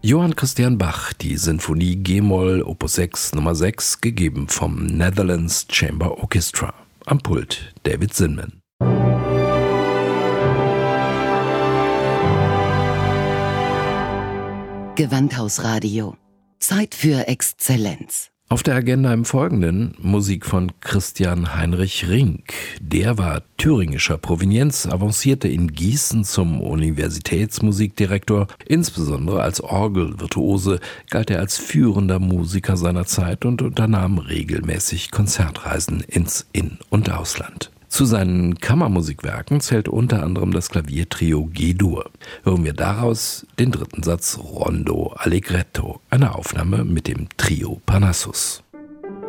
Johann Christian Bach, die Sinfonie G-Moll Opus 6 Nummer 6, gegeben vom Netherlands Chamber Orchestra. Am Pult David Zinman. Gewandhausradio. Zeit für Exzellenz. Auf der Agenda im Folgenden Musik von Christian Heinrich Rinck. Der war thüringischer Provenienz, avancierte in Gießen zum Universitätsmusikdirektor. Insbesondere als Orgelvirtuose galt er als führender Musiker seiner Zeit und unternahm regelmäßig Konzertreisen ins In- und Ausland. Zu seinen Kammermusikwerken zählt unter anderem das Klaviertrio G-Dur. Hören wir daraus den dritten Satz Rondo Allegretto, eine Aufnahme mit dem Trio Parnassus.